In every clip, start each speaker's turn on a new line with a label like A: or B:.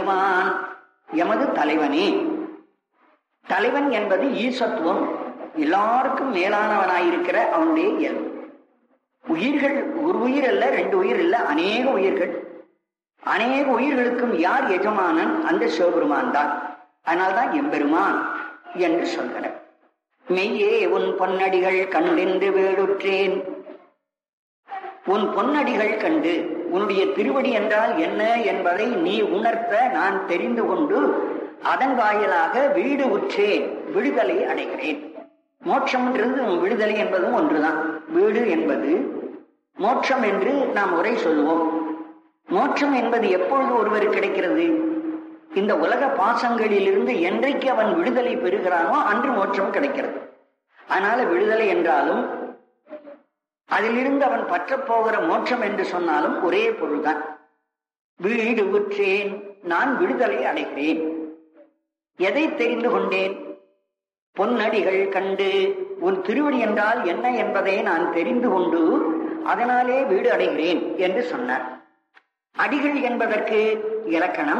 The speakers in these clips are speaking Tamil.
A: எம்பெருமான் எமது தலைவனே. தலைவன் என்பது ஈசத்துவம், எல்லாருக்கும் மேலானவனாயிருக்கிற அவனுடைய இயல்பு. உயிர்கள் ஒரு உயிர் அல்ல, ரெண்டு உயிர் இல்ல, அநேக உயிர்கள். அநேக உயிர்களுக்கும் யார் எஜமானன்? அந்த சிவபெருமான் தான். அதனால்தான் எம்பெருமான் என்று சொல்கிறார். மெய்யே உன் பொன்னடிகள் கண்டென்று வேடுற்றேன். உன் பொன்னடிகள் கண்டு, உன்னுடைய திருவடி என்றால் என்ன என்பதை நீ உணர்த்த நான் தெரிந்து கொண்டு அதன் வாயிலாக வீடு உற்றேன், விடுதலை அடைகிறேன். மோட்சம் என்றது விடுதலை என்பதும் ஒன்றுதான். வீடு என்பது மோட்சம் என்று நாம் உரை சொல்லுவோம். மோட்சம் என்பது எப்பொழுது ஒருவர் கிடைக்கிறது? இந்த உலக பாசங்களிலிருந்து என்றைக்கு அவன் விடுதலை பெறுகிறானோ அன்று மோட்சம் கிடைக்கிறது. அதனால விடுதலை என்றாலும் அதிலிருந்து அவன் பற்றப்போகிற மோட்சம் என்று சொன்னாலும் ஒரே பொருள்தான். வீடு உற்றேன், நான் விடுதலை அடைகிறேன். எதை தெரிந்து கொண்டேன்? பொன்னடிகள் கண்டு, உன் திருவடி என்றால் என்ன என்பதை நான் தெரிந்து கொண்டு அதனாலே வீடு அடைகிறேன் என்று சொன்னார். அடிகள் என்பதற்கு இலக்கணம்,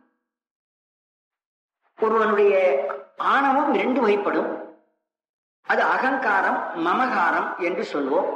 A: ஒருவனுடைய ஆணவம் இரண்டு வகைப்படும். அது அகங்காரம், மமகாரம் என்று சொல்வோம்.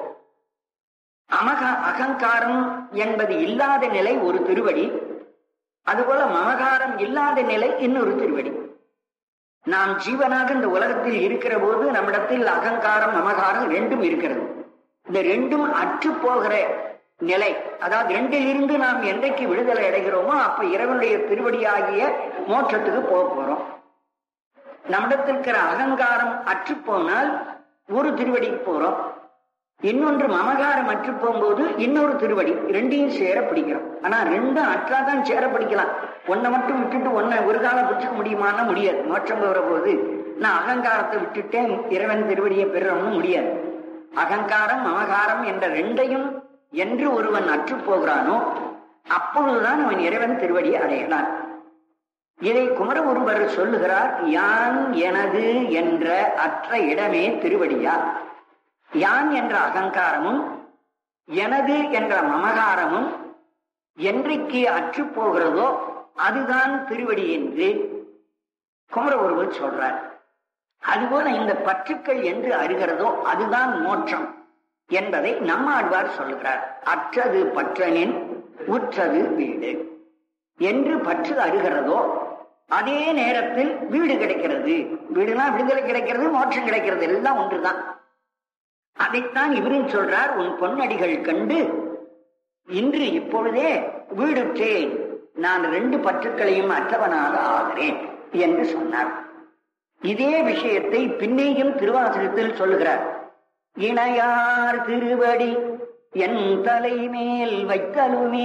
A: அகங்காரம் என்பது இல்லாத நிலை ஒரு திருவடி, அதுபோல மமகாரம் இல்லாத நிலை இன்னொரு திருவடி. நாம் ஜீவனாக இந்த உலகத்தில் இருக்கிற போது நம்மிடத்தில் அகங்காரம் மமகாரம் ரெண்டும் இருக்கிறது. இந்த ரெண்டும் அற்று போகிற நிலை, அதாவது ரெண்டிலிருந்து நாம் என்றைக்கு விடுதலை அடைகிறோமோ அப்ப இறைவனுடைய திருவடியாகிய மோட்சத்துக்கு போக போறோம். நம்மிடத்தில் இருக்கிற அகங்காரம் அற்று போனால் ஒரு திருவடிக்கு போறோம். இன்னொன்று மமகாரம் அற்று போகும்போது இன்னொரு திருவடி, ரெண்டையும் சேர பிடிக்கிறோம். ஆனா ரெண்டும் அற்றாதான் சேர பிடிக்கலாம். ஒன்னை மட்டும் விட்டுட்டு ஒன்னை ஒரு காலம் பிடிச்சிக்க முடியுமான்னா முடியாது. மோட்சம் போகிற போது நான் அகங்காரத்தை விட்டுட்டேன் இறைவன் திருவடியை பெறணும்னு முடியாது. அகங்காரம் மமகாரம் என்ற ரெண்டையும் என்று ஒருவன் அற்று போகிறானோ அப்பொழுதுதான் அவன் இறைவன் திருவடியை அடைகிறான். இதை குமர ஒருவர் சொல்லுகிறார், யான் எனது என்ற அற்ற இடமே திருவடியா. யான் என்ற அகங்காரமும் எனது என்ற மமகாரமும் என்றைக்கு அற்று போகிறதோ அதுதான் திருவடி என்று குமர ஒருவர் சொல்றார். அதுபோல இந்த பற்றுக்கள் என்று அறிகிறதோ அதுதான் மோட்சம் என்பதை நம்மாழ்வார் சொல்லுகிறார். அற்றது பற்றனின் உற்றது வீடு என்று பற்று அறிகிறதோ அதே நேரத்தில் வீடு கிடைக்கிறது. வீடுனா விடுதலை கிடைக்கிறது, மோட்சம் கிடைக்கிறது, எல்லாம் ஒன்றுதான். அதைத்தான் இவரும் சொல்றார், உன் பொன்னடிகள் கண்டு இன்று இப்பொழுதே வீடுற்றேன், நான் ரெண்டு பற்றுக்களையும் அற்றவனாக ஆகிறேன் என்று சொன்னார். இதே விஷயத்தை பின்னேயும் திருவாசகத்தில் சொல்லுகிறார். இணையார் திருவடி என் தலைமேல் வைத்தலுமே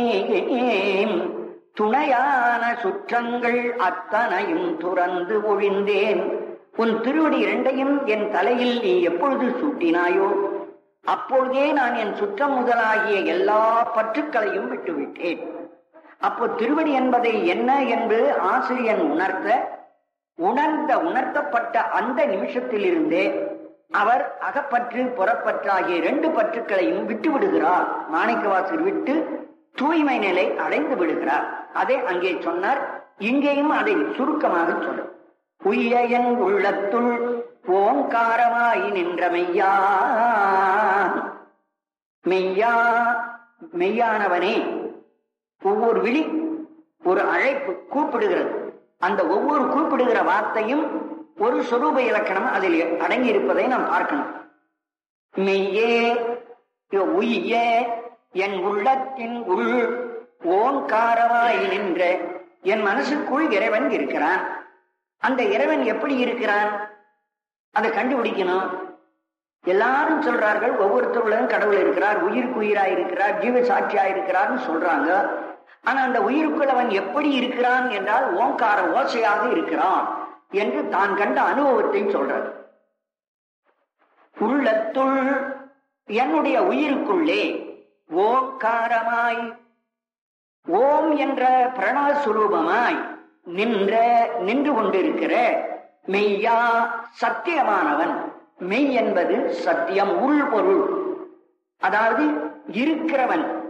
A: துணையான சுற்றங்கள் அத்தனையும் துறந்து ஒழிந்தேன். உன் திருவடி இரண்டையும் என் தலையில் நீ எப்பொழுது சூட்டினாயோ அப்பொழுதே நான் என் சுற்றம் முதலாகிய எல்லா பற்றுக்களையும் விட்டுவிட்டேன். அப்போ திருவடி என்பதை என்ன என்று ஆசிரியன் உணர்த்தப்பட்ட அந்த நிமிஷத்தில் இருந்தே அவர் அகப்பற்று புறப்பற்றாகிய இரண்டு பற்றுக்களையும் விட்டு விடுகிறார். மாணிக்கவாசகர் விட்டு தூய்மை நிலை அடைந்து விடுகிறார். அதை அங்கே சொன்னார். இங்கேயும் அதை சுருக்கமாக சொல்லும். உய்யன் உள்ளத்துள் ஓங்காரமாய் நின்ற மெய்யா, மெய்யா மெய்யானவனே. ஒவ்வொரு விழி ஒரு அழைப்பு, கூப்பிடுகிறது. அந்த ஒவ்வொரு கூப்பிடுகிற வார்த்தையும் ஒரு சொரூப இலக்கணம் அதில் அடங்கி இருப்பதை நாம் பார்க்கணும். மெய்யே உய்ய என் உள்ளத்தின் உள் ஓங்காரமாய் நின்ற, என் மனசுக்குள் இறைவன் இருக்கிறான். அந்த இறைவன் எப்படி இருக்கிறான் அதை கண்டுபிடிக்கணும். எல்லாரும் சொல்றார்கள் ஒவ்வொருத்தருடன் கடவுள் இருக்கிறார், உயிருக்கு உயிராய் இருக்கிறார், ஜீவ சாட்சியா இருக்கிறார்னு சொல்றாங்க. ஆனா அந்த உயிருக்குள் அவன் எப்படி இருக்கிறான் என்றால் ஓங்கார ஓசையாக இருக்கிறான் என்று தான் கண்ட அனுபவத்தை சொல்றார். உள்ளத்துள் என்னுடைய உயிருக்குள்ளே ஓங்காரமாய், ஓம் என்ற பிரணவஸ்வரூபமாய் நின்று கொண்டிருக்கிற மெய்யா சத்தியமானவன். மெய் என்பது சத்தியம், உள் பொருள், அதாவது இருக்கிறவன்,